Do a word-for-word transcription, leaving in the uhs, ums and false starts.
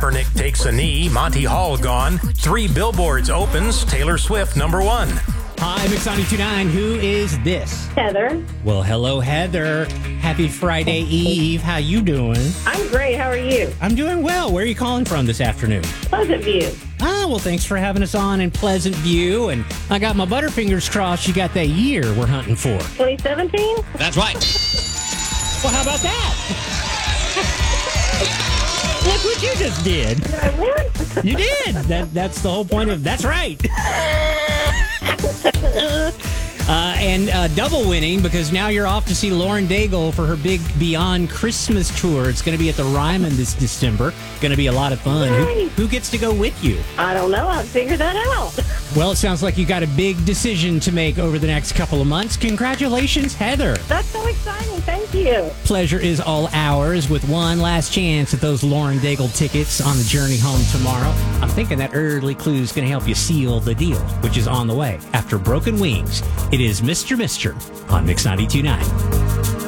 Kaepernick takes a knee, Monty Hall gone. Three billboards opens, Taylor Swift number one. Hi, Mix ninety-two point nine. Who is this? Heather. Well, hello, Heather. Happy Friday Eve. How you doing? I'm great. How are you? I'm doing well. Where are you calling from this afternoon? Pleasant View. Ah, well, thanks for having us on in Pleasant View. And I got my butterfingers crossed you got that year we're hunting for. twenty seventeen? That's right. Well, how about that? Look what you just did. Did I win? You did. That, that's the whole point of that's right. Uh, and uh, double winning because now you're off to see Lauren Daigle for her big Beyond Christmas tour. It's going to be at the Ryman this December. Going to be a lot of fun. Who, who gets to go with you? I don't know. I'll figure that out. Well, it sounds like you got a big decision to make over the next couple of months. Congratulations, Heather. That's so exciting. Thank you. Pleasure is all ours with one last chance at those Lauren Daigle tickets on the journey home tomorrow. I'm thinking that early clue is going to help you seal the deal, which is on the way. After Broken Wings, it is Mister Mister on Mix ninety-two point nine.